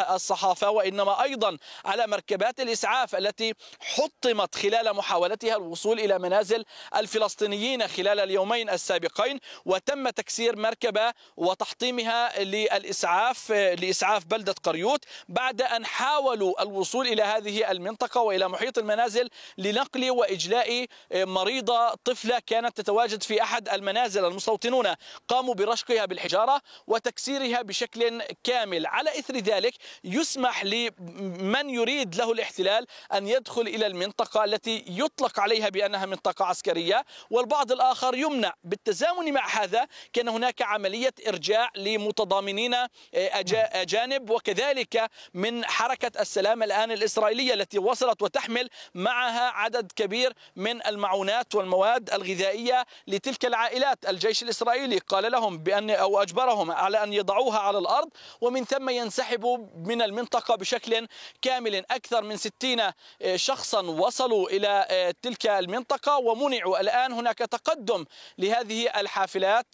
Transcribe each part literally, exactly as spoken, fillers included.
الصحافة وإنما أيضا على مركبات الإسعاف التي حطمت خلال محاولتها الوصول إلى منازل الفلسطينيين خلال اليومين السابقين، وتم تكسير مركبة وتحطيمها للإسعاف لإسعاف بلدة قريوت بعد أن حاولوا الوصول إلى هذه المنطقة وإلى محيط المنازل لنقل وإجلاء مريضة طفلة كانت تتواجد في أحد المنازل. المستوطنون قاموا برشقها بالحجارة وتكسيرها بشكل كامل. على إثر ذلك يسمح لمن يريد له الاحتلال أن يدخل إلى المنطقة التي يطلق عليها بأنها منطقة عسكرية، والبعض الآخر يمنع. بالتزامن مع هذا كان هناك عملية إرجاع لمتضامنين أجانب وكذلك من حركة السلام الآن الإسرائيلية التي وصلت وتحمل معها عدد كبير من المعونات والمواد الغذائية لتلك العائلات. الجيش الإسرائيلي قال لهم بأن أو أجبرهم على أن يضعوها على الأرض ومن ثم ينسحبوا من المنطقة بشكل كامل. أكثر من ستين شخصا وصلوا إلى تلك المنطقة ومنعوا. الآن هناك تقدم لهذه الحافلات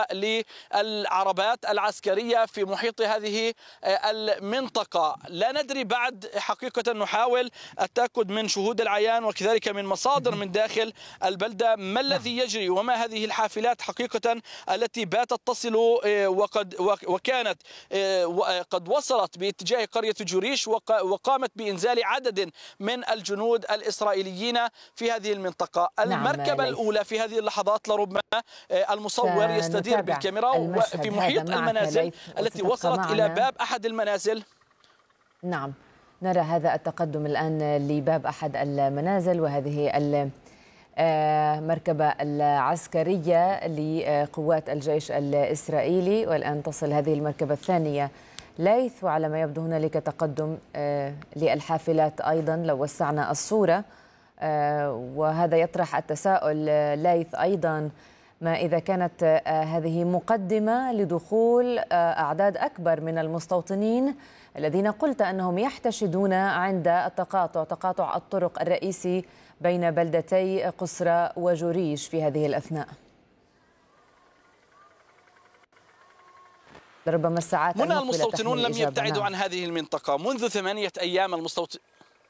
وللعربات العسكرية في محيط هذه المنطقة. لا ندري بعد حقيقة، نحاول التأكد من شهود العيان وكذلك من مصادر من داخل البلدة ما الذي يجري وما هذه الحافلات حقيقة التي باتت تصل وقد وكانت قد وصلت باتجاه قرية جوريش وقامت بإنزال عدد من الجنود الإسرائيليين في هذه المنطقة. المركبة نعم الأولى في هذه اللحظات لربما المصور يستدير بالكاميرا في محيط المنازل التي وصلت معنا إلى باب أحد المنازل. نعم، نرى هذا التقدم الآن لباب أحد المنازل، وهذه المركبة العسكرية لقوات الجيش الإسرائيلي، والآن تصل هذه المركبة الثانية ليث، وعلى ما يبدو هنالك تقدم للحافلات أيضا لو وسعنا الصورة. وهذا يطرح التساؤل ليث أيضا، ما إذا كانت هذه مقدمة لدخول أعداد أكبر من المستوطنين الذين قلت أنهم يحتشدون عند التقاطع تقاطع الطرق الرئيسي بين بلدتي قسرى وجوريش في هذه الأثناء؟ لربما الساعات منى المستوطنون لم يبتعدوا عن هذه المنطقة منذ ثمانية أيام. المستوطن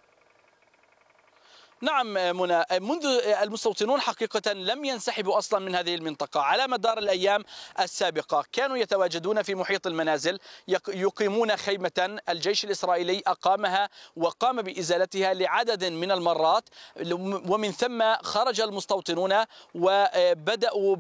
نعم منى، منذ المستوطنون حقيقة لم ينسحبوا أصلا من هذه المنطقة. على مدار الأيام السابقة كانوا يتواجدون في محيط المنازل، يقيمون خيمة الجيش الإسرائيلي أقامها وقام بإزالتها لعدد من المرات، ومن ثم خرج المستوطنون وبدأوا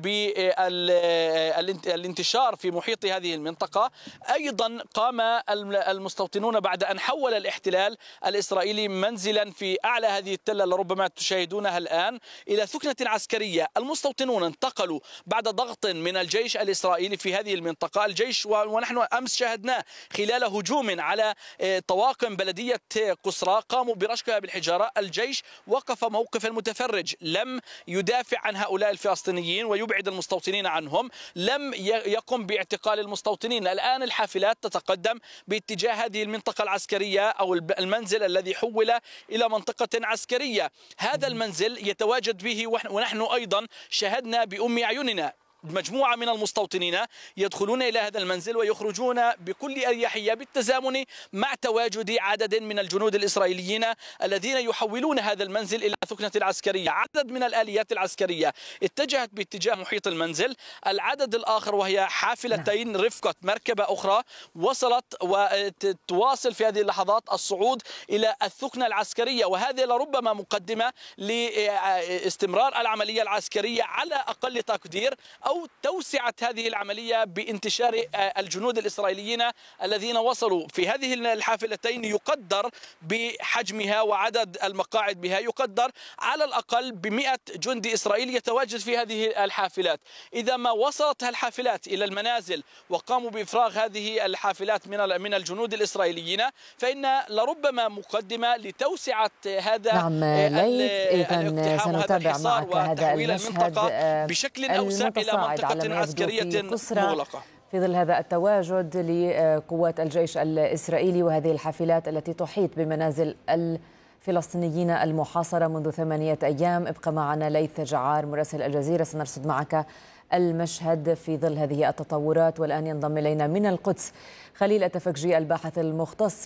بالانتشار في محيط هذه المنطقة. أيضا قام المستوطنون بعد أن حول الاحتلال الإسرائيلي منزلا في أعلى هذه التلة لربما تشاهدونها الآن إلى ثكنة عسكرية. المستوطنون انتقلوا بعد ضغط من الجيش الإسرائيلي في هذه المنطقة. الجيش ونحن أمس شاهدناه خلال هجوم على طواقم بلدية قسرى قاموا برشقها بالحجارة. الجيش وقف موقف المتفرج، لم يدافع عن هؤلاء الفلسطينيين ويبعد المستوطنين عنهم، لم يقم باعتقال المستوطنين. الآن الحافلات تتقدم باتجاه هذه المنطقة العسكرية أو المنزل الذي حول إلى منطقة عسكرية. هذا المنزل يتواجد به ونحن أيضا شاهدنا بأم أعيننا مجموعة من المستوطنين يدخلون إلى هذا المنزل ويخرجون بكل أريحية بالتزامن مع تواجد عدد من الجنود الإسرائيليين الذين يحولون هذا المنزل إلى ثكنة العسكرية. عدد من الآليات العسكرية اتجهت باتجاه محيط المنزل، العدد الآخر وهي حافلتين رفقة مركبة أخرى وصلت وتواصل في هذه اللحظات الصعود إلى الثكنة العسكرية، وهذه لربما مقدمة لاستمرار العملية العسكرية على أقل تقدير أو توسعة هذه العملية بانتشار الجنود الإسرائيليين الذين وصلوا في هذه الحافلتين. يقدر بحجمها وعدد المقاعد بها يقدر على الأقل بمئة جندي إسرائيلي يتواجد في هذه الحافلات. إذا ما وصلت الحافلات إلى المنازل وقاموا بإفراغ هذه الحافلات من من الجنود الإسرائيليين فإن لربما مقدمة لتوسعة هذا نعم إذن سنتابع معك هذا المشهد بشكل أوسع إلى منطقة عسكرية مغلقة في ظل هذا التواجد لقوات الجيش الإسرائيلي وهذه الحافلات التي تحيط بمنازل الفلسطينيين المحاصرة منذ ثمانية أيام. ابقى معنا ليث جعار مراسل الجزيرة، سنرصد معك المشهد في ظل هذه التطورات. والآن ينضم إلينا من القدس خليل التفكجي الباحث المختص